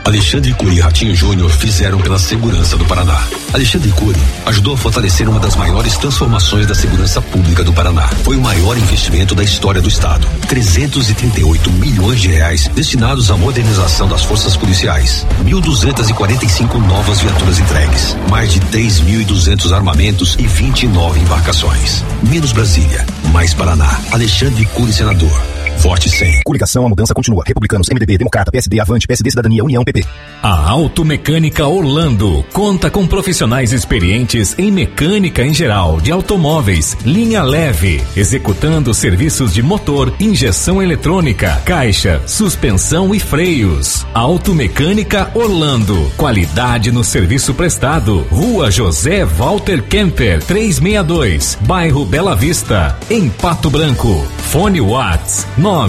Alexandre Cury e Ratinho Júnior fizeram pela segurança do Paraná. Alexandre Cury ajudou a fortalecer uma das maiores transformações da segurança pública do Paraná. Foi o maior investimento da história do estado. 338 milhões de reais destinados à modernização das forças policiais. 1.245 novas viaturas entregues. Mais de 3.200 armamentos e 29 embarcações. Menos Brasília, mais Paraná. Alexandre Cury, senador. Vote 100. Coligação, a mudança continua. Republicanos, MDB, Democrata, PSD, Avante, PSD, Cidadania, União, PP. A Automecânica Orlando conta com profissionais experientes em mecânica em geral, de automóveis, linha leve, executando serviços de motor, injeção eletrônica, caixa, suspensão e freios. Automecânica Orlando. Qualidade no serviço prestado. Rua José Walter Kemper, 362, bairro Bela Vista, em Pato Branco. Fone Whats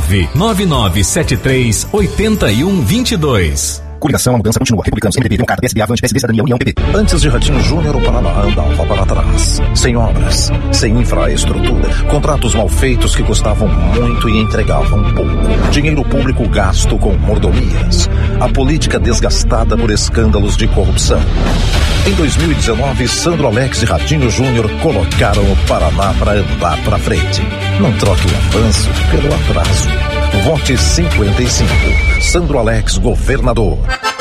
999738122. Coligação, a mudança continua. Republicanos, MDB, Democrata, PSD, Avante, PSD, Cidadania, União, PP. Antes de Ratinho Júnior, o Paraná andava para trás. Sem obras, sem infraestrutura, contratos mal feitos que custavam muito e entregavam pouco. Dinheiro público gasto com mordomias. A política desgastada por escândalos de corrupção. Em 2019, Sandro Alex e Ratinho Júnior colocaram o Paraná para andar para frente. Não troque o avanço pelo atraso. Vote 55. Sandro Alex, governador.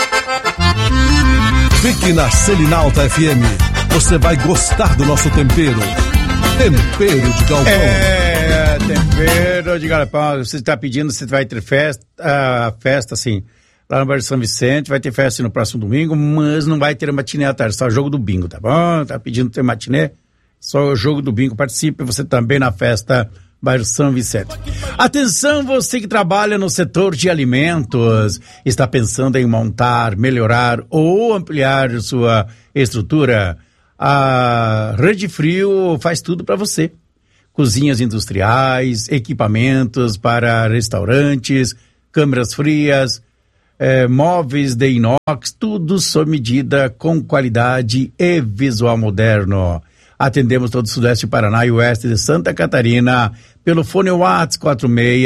Fique na Selinalta FM. Você vai gostar do nosso tempero. Tempero de galpão. Tempero de galpão. Você está pedindo, você vai ter festa assim, lá no bairro de São Vicente, vai ter festa no próximo domingo, mas não vai ter matiné à tarde, só o jogo do bingo, tá bom? Tá pedindo ter matiné, só o jogo do bingo. Participe você também na festa bairro São Vicente. Atenção, você que trabalha no setor de alimentos, está pensando em montar, melhorar ou ampliar sua estrutura? A Rede Frio faz tudo para você. Cozinhas industriais, equipamentos para restaurantes, câmaras frias, móveis de inox, tudo sob medida, com qualidade e visual moderno. Atendemos todo o Sudeste do Paraná e Oeste de Santa Catarina pelo fone WhatsApp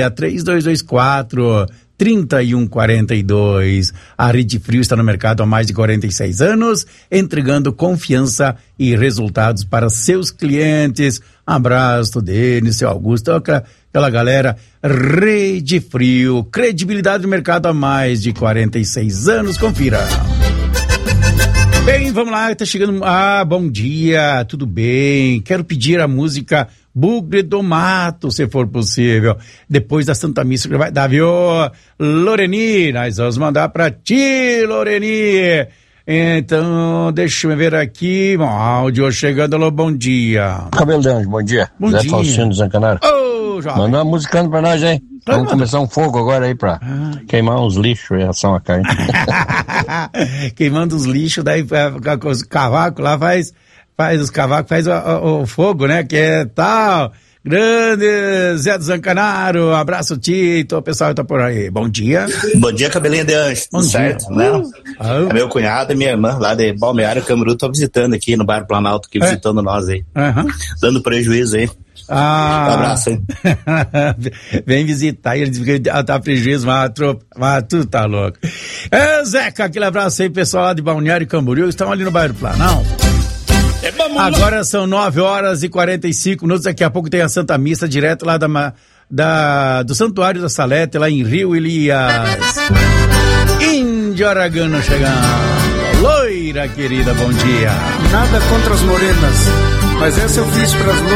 46-3224-3142. A Rede Frio está no mercado há mais de 46 anos, entregando confiança e resultados para seus clientes. Abraço, Denis, seu Augusto, aquela galera. Rede Frio, credibilidade do mercado há mais de 46 anos. Confira. Bem, vamos lá, tá chegando. Bom dia, tudo bem? Quero pedir a música Bugre do Mato, se for possível. Depois da Santa Missa que vai dar, viu? Loreni, nós vamos mandar pra ti, Loreni. Então, deixa eu ver aqui. Áudio chegando, alô, bom dia. Cabelo de Anjo, bom dia. Bom Zé dia. Faustino do Zancanaro. Manda uma musicando pra nós, hein? Vamos começar um fogo agora aí pra queimar uns lixos em relação à carne. Queimando os lixos, daí os cavacos lá faz os cavacos, faz o fogo, né? Que é tal. Grande Zé do Zancanaro, abraço Tito, o pessoal tá por aí. Bom dia. Bom dia, cabelinho de anjo. Bom certo, dia. Né? É meu cunhado e minha irmã lá de Balneário Camboriú, tô visitando aqui no bairro Planalto, aqui visitando nós aí. Dando prejuízo aí. Um abraço aí. Vem visitar, ele diz que tá prejuízo, mas tu tá louco. Zeca, aquele abraço aí, pessoal lá de Balneário Camboriú, estão ali no bairro Planalto. Agora são 9h45, daqui a pouco tem a Santa Missa direto lá do Santuário da Salete, lá em Rio Elias. Índio Aragano chegando. Loira querida, bom dia. Nada contra as morenas, mas essa eu fiz para as